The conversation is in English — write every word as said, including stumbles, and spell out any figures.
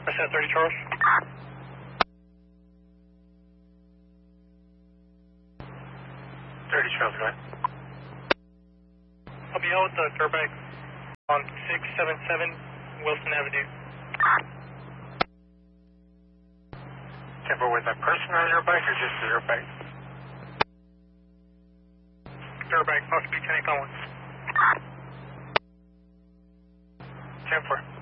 I said thirty Charles. thirty Charles, go ahead. I'll be out with the Dirtbag on six seven seven Wilson Avenue. Temper with a person on your bike or just your bike? Dirtbag, possibly ten Collins. Temper.